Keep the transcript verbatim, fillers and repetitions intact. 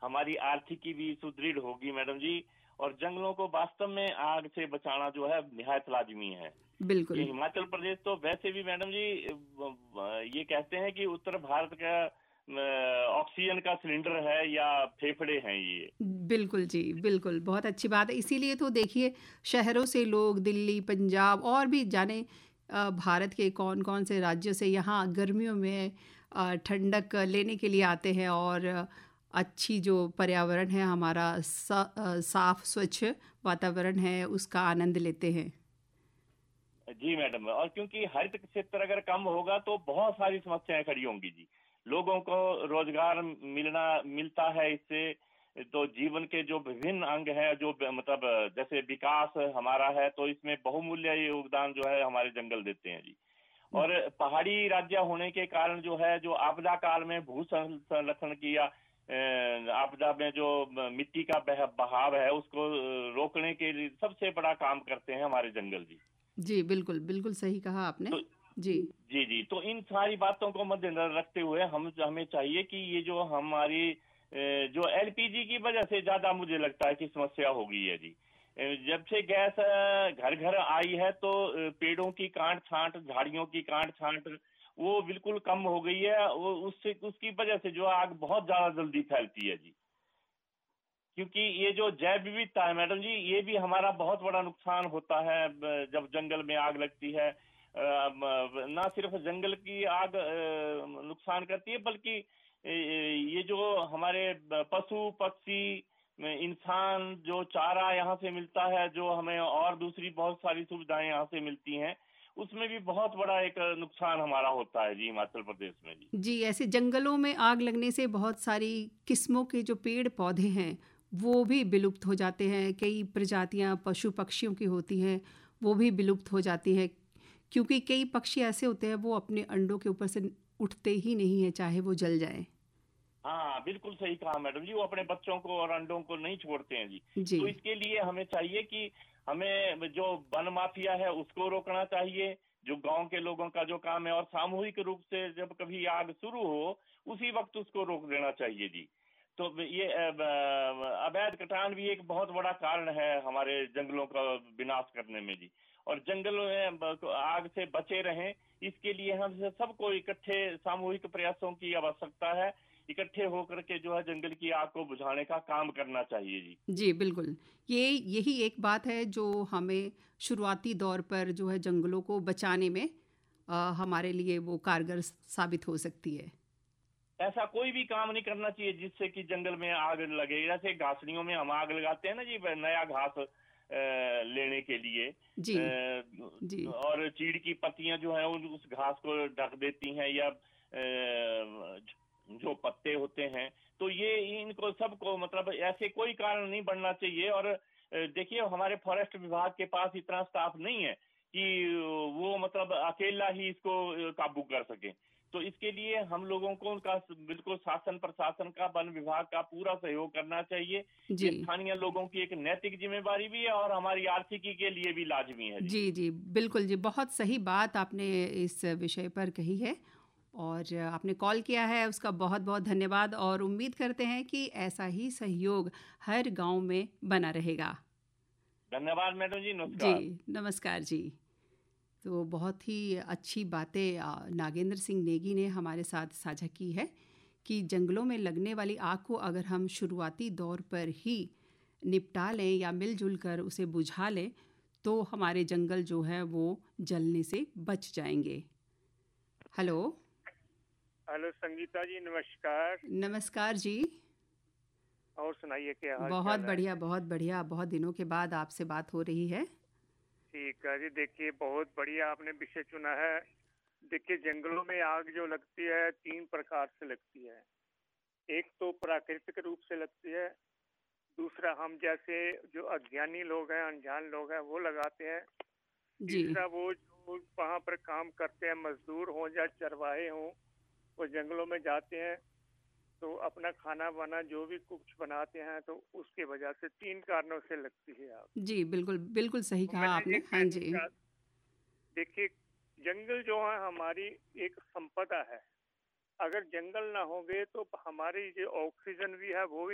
हमारी आर्थिकी भी सुदृढ़ होगी मैडम जी। और जंगलों को वास्तव में आग से बचाना जो है निहायत लाजमी है। ये बिल्कुल। हिमाचल प्रदेश तो वैसे भी मैडम जी ब- ब- ये कहते हैं कि उत्तर भारत का अ, ऑक्सीजन का सिलेंडर है या फेफड़े हैं ये। बिल्कुल जी, बिल्कुल, बहुत अच्छी बात है। इसीलिए तो देखिए शहरों से लोग दिल्ली, पंजाब और भी जाने अ, भारत के कौन-कौन से राज्यों से यहाँ गर्मियों में अ, ठंडक लेने के लिए आते हैं और अ, अच्छी जो पर्यावरण है हमारा स अ, साफ स्वच्छ वातावरण है उसका आनंद लेते हैं। जी मैडम, और क्योंकि हरित क्षेत्र अगर कम होगा तो बहुत सारी समस्याएं खड़ी होंगी जी। लोगों को रोजगार मिलना मिलता है इससे, तो जीवन के जो विभिन्न अंग हैं जो ब- मतलब जैसे विकास हमारा है, तो इसमें बहुमूल्य योगदान जो है हमारे जंगल देते हैं जी। और पहाड़ी राज्य होने के कारण जो है, जो आपदा काल में भू सं- संरक्षण की या अ, आपदा में जो मिट्टी का बह- बहाव है उसको अ, रोकने के लिए सबसे बड़ा काम करते हैं हमारे जंगल जी। जी, बिल्कुल, बिल्कुल सही कहा आपने। तो जी। जी जी, तो इन सारी बातों को मद्देनजर रखते हुए हम हमें चाहिए कि ये जो हमारी अ, जो एलपीजी की वजह से ज्यादा मुझे लगता है कि समस्या हो गई है जी। अ, जब से गैस घर घर आई है तो अ, पेड़ों की काट छांट, झाड़ियों की काट छांट वो बिल्कुल कम हो गई है। वो उससे उसकी वजह से जो आग बहुत ज्यादा जल्दी फैलती है जी। क्योंकि ये जो जैव विविधता है मैडम जी, ये भी हमारा बहुत बड़ा नुकसान होता है ब- जब जंगल में आग लगती है। अ, म- ना सिर्फ जंगल की आग अ, नुकसान करती है, बल्कि अ, ये जो हमारे ब- पशु पक्षी अ, इंसान जो चारा यहाँ से मिलता है, जो हमें और दूसरी बहुत सारी सुविधाएं यहाँ से मिलती हैं, उसमें भी बहुत बड़ा एक नुकसान हमारा होता है जी हिमाचल प्रदेश में जी। जी, ऐसे जंगलों में आग लगने से बहुत सारी किस्मों के जो पेड़-पौधे हैं, वो भी विलुप्त हो जाते हैं। कई प्रजातियां पशु-पक्षियों की होती हैं, वो भी विलुप्त हो जाती हैं। क्योंकि कई पक्षी ऐसे होते हैं, वो अपने अंडों के ऊपर से उठते ही नहीं हैं, चाहे वो जल जाएँ। हाँ बिल्कुल सही कहा मैडम जी, वो अपने बच्चों को और अंडों को नहीं छोड़ते हैं जी। जी, तो इसके लिए हमें चाहिए कि हमें जो वन माफिया है उसको रोकना चाहिए, जो गांव के लोगों का जो काम है, और सामूहिक रूप से जब कभी आग शुरू हो उसी वक्त उसको रोक देना चाहिए जी। तो ये अ, ब- अवैध कटान भी एक बहुत बड़ा कारण है हमारे जंगलों का विनाश करने में जी। और जंगल में ब- आग से बचे रहें, इसके लिए हम सबको इकट्ठे सामूहिक प्रयासों की आवश्यकता है। इकट्ठे होकर के जो है जंगल की आग को बुझाने का काम करना चाहिए जी। जी, बिल्कुल। ये यही एक बात है जो हमें शुरुआती दौर पर जो है जंगलों को बचाने में अ, हमारे लिए वो कारगर स साबित हो सकती है। ऐसा कोई भी काम नहीं करना चाहिए जिससे कि जंगल में आग लगे। जैसे घासनियों में हम आग लगाते हैं ना जी, नया घास अ, लेने के लिए, जी, जी। अ, और चीड़ की पत्तियां जो है उन- उस घास को ढक देती हैं, या अ, जो पत्ते होते हैं, तो ये इनको सबको मतलब ऐसे कोई कारण नहीं बनना चाहिए। और अ, देखिए हमारे फॉरेस्ट विभाग के पास इतना स्टाफ नहीं है कि वो मतलब अकेला ही इसको अ, काबू कर सके। तो इसके लिए हम लोगों को उनका बिल्कुल शासन प्रशासन का, वन विभाग का पूरा सहयोग करना चाहिए। जी। ये स्थानीय लोगों की एक नैतिक जिम्मेवारी भी है और हमारी आर्थिकी के लिए भी लाजमी है जी। जी, जी, बिल्कुल जी, बहुत सही बात आपने इस विषय पर कही है और आपने कॉल किया है उसका बहुत-बहुत धन्यवाद और उम्मीद करते हैं कि ऐसा ही सहयोग हर गाँव में बना रहेगा। धन्यवाद मैडम जी, जी, नमस्कार। नमस्कार जी। तो बहुत ही अच्छी बातें अ, नागेंद्र सिंह नेगी ने हमारे साथ साझा की है कि जंगलों में लगने वाली आग को अगर हम शुरुआती दौर पर ही निपटा लें या मिलजुल कर उसे बुझा लें तो हमारे जंगल जो है वो जलने से बच जाएंगे। हेलो। हेलो संगीता जी, नमस्कार। नमस्कार जी। और सुनाइए क्या हाल बहुत चाल है? बढ़िया, बहुत बढ़िया, बहुत दिनों के बाद आपसे बात हो रही है। ठीक है जी, देखिए बहुत बढ़िया आपने विषय चुना है। देखिए जंगलों में आग जो लगती है तीन प्रकार से लगती है। एक तो प्राकृतिक रूप से लगती है, दूसरा हम जैसे जो अज्ञानी लोग हैं, अनजान लोग हैं वो लगाते हैं, जी, तीसरा वो जो वहाँ पर काम करते हैं, मजदूर हों या चरवाहे हों, वो जंगलों में जाते हैं तो अपना खाना वाना जो भी कुछ बनाते हैं तो उसके वजह से तीन कारणों से लगती है आग। जी, बिल्कुल, बिल्कुल सही तो कहा मैंने ये आपने। हाँ कहना जी। चाह देखिए जंगल जो है हमारी एक संपदा है। अगर जंगल ना होंगे तो हमारी जो ऑक्सीजन भी है वो भी